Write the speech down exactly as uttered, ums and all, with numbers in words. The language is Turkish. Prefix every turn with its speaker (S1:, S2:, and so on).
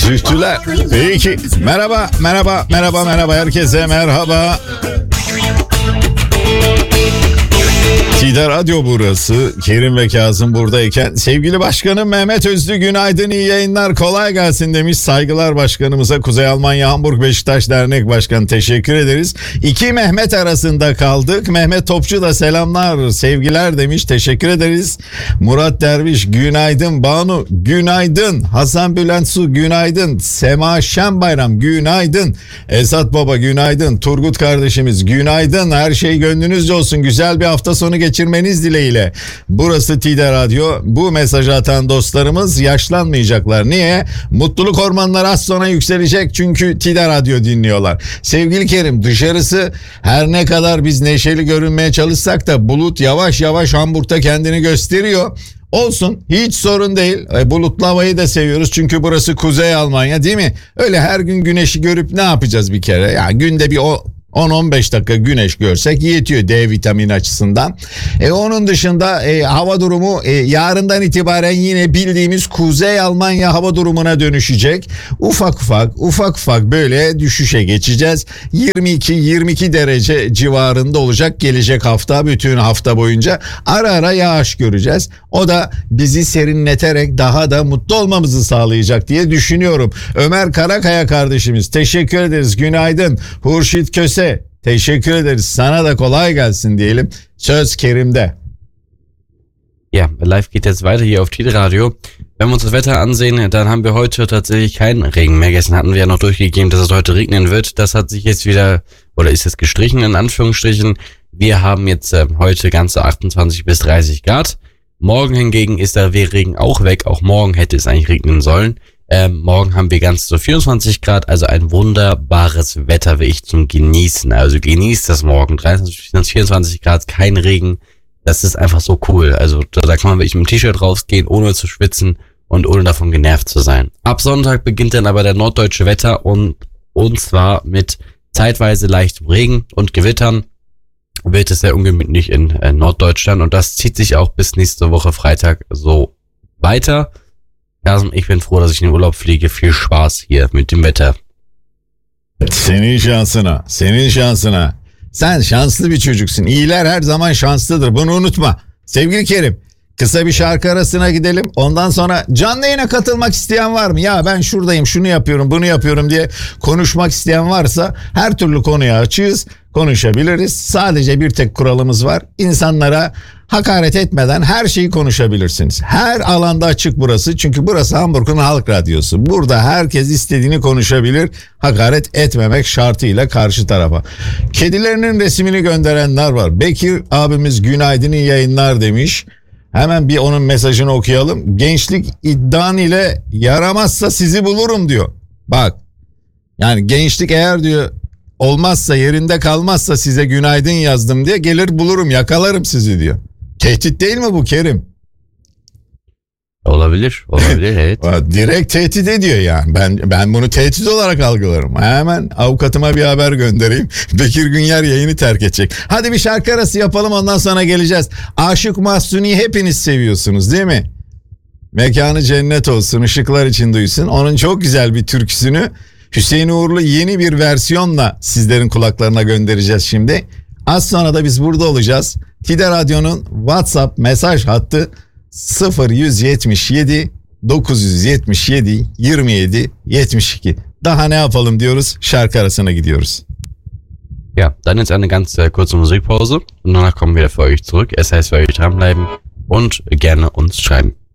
S1: Zühtüler. Peki. Merhaba, merhaba, merhaba, merhaba. Herkese merhaba. T D Radyo burası. Kerim ve Kazım buradayken sevgili başkanım Mehmet Özlü günaydın, iyi yayınlar, kolay gelsin demiş. Saygılar başkanımıza. Kuzey Almanya Hamburg Beşiktaş Dernek Başkanı, teşekkür ederiz. İki Mehmet arasında kaldık. Mehmet Topçu da selamlar, sevgiler demiş. Teşekkür ederiz. Murat Derviş günaydın. Banu günaydın. Hasan Bülent Su günaydın. Sema Şenbayram günaydın. Esat Baba günaydın. Turgut kardeşimiz günaydın. Her şey gönlünüzce olsun. Güzel bir hafta sonu geçirmeniz dileğiyle. Burası T D Radyo. Bu mesajı atan dostlarımız yaşlanmayacaklar. Niye? Mutluluk hormonları az sonra yükselecek. Çünkü T D Radyo dinliyorlar. Sevgili Kerim, dışarısı her ne kadar biz neşeli görünmeye çalışsak da bulut yavaş yavaş Hamburg'da kendini gösteriyor. Olsun, hiç sorun değil. E, bulutlu havayı da seviyoruz çünkü burası Kuzey Almanya, değil mi? Öyle her gün güneşi görüp ne yapacağız bir kere? Yani günde bir o on on beş dakika güneş görsek yetiyor D vitamini açısından. E, onun dışında e, hava durumu e, yarından itibaren yine bildiğimiz Kuzey Almanya hava durumuna dönüşecek. Ufak ufak ufak ufak böyle düşüşe geçeceğiz. yirmi iki yirmi iki derece civarında olacak gelecek hafta, bütün hafta boyunca ara ara yağış göreceğiz. O da bizi serinleterek daha da mutlu olmamızı sağlayacak diye düşünüyorum. Ömer Karakaya kardeşimiz teşekkür ederiz, günaydın. Hurşit Köse teşekkür ederiz. Sana da kolay gelsin diyelim. Söz Kerim'de.
S2: Ja, live geht jetzt weiter hier auf T D Radio. Wenn wir uns das Wetter ansehen, dann haben wir heute tatsächlich keinen Regen mehr. Gestern hatten wir ja noch durchgegeben, dass es heute regnen wird. Das hat sich jetzt wieder, oder ist jetzt gestrichen in Anführungsstrichen. Wir haben jetzt äh, heute ganze achtundzwanzig bis dreißig Grad. Morgen hingegen ist der Regen auch weg. Auch morgen hätte es eigentlich regnen sollen. Ähm, morgen haben wir ganz so vierundzwanzig Grad, also ein wunderbares Wetter wirklich zum Genießen. Also genießt das morgen. dreiundzwanzig, vierundzwanzig Grad, kein Regen. Das ist einfach so cool. Also da, da kann man wirklich mit dem T-Shirt rausgehen, ohne zu schwitzen und ohne davon genervt zu sein. Ab Sonntag beginnt dann aber der norddeutsche Wetter und, und zwar mit zeitweise leichtem Regen und Gewittern wird es sehr ungemütlich in äh, Norddeutschland und das zieht sich auch bis nächste Woche Freitag so weiter. Ich bin froh, dass ich in den Urlaub fliege. Viel Spaß hier mit dem Wetter.
S1: Senin şansına, senin şansına. Sen şanslı bir çocuksun. İyiler her zaman şanslıdır. Bunu unutma. Sevgili Kerim, kısa bir şarkı arasına gidelim. Ondan sonra canlı yayına katılmak isteyen var mı? Ya ben şuradayım, şunu yapıyorum, bunu yapıyorum diye konuşmak isteyen varsa her türlü konuya açığız. Konuşabiliriz. Sadece bir tek kuralımız var. İnsanlara hakaret etmeden her şeyi konuşabilirsiniz. Her alanda açık burası. Çünkü burası Hamburg'un halk radyosu. Burada herkes istediğini konuşabilir. Hakaret etmemek şartıyla karşı tarafa. Kedilerinin resmini gönderenler var. Bekir abimiz günaydın, iyi yayınlar demiş. Hemen bir onun mesajını okuyalım. Gençlik iddian ile yaramazsa sizi bulurum diyor. Bak. Yani gençlik eğer diyor olmazsa, yerinde kalmazsa size günaydın yazdım diye gelir bulurum, yakalarım sizi diyor. Tehdit değil mi bu Kerim?
S2: Olabilir, olabilir evet.
S1: Direkt tehdit ediyor yani. Ben ben bunu tehdit olarak algılarım. Hemen avukatıma bir haber göndereyim. Bekir Günyer yayını terk edecek. Hadi bir şarkı arası yapalım, ondan sonra geleceğiz. Aşık Mahsuni'yi hepiniz seviyorsunuz değil mi? Mekanı cennet olsun, ışıklar için duysun. Onun çok güzel bir türküsünü Hüseyin Uğurlu yeni bir versiyonla sizlerin kulaklarına göndereceğiz şimdi. Az sonra da biz burada olacağız. T D Radyo'nun WhatsApp mesaj hattı sıfır yüz yetmiş yedi dokuz yüz yetmiş yedi yirmi yedi yetmiş iki. Daha ne yapalım diyoruz, şarkı arasına gidiyoruz.
S2: Ja, dann jetzt eine ganz äh, kurze Musikpause und danach kommen wir wieder für euch zurück. Es heißt, für euch dranbleiben und gerne uns schreiben.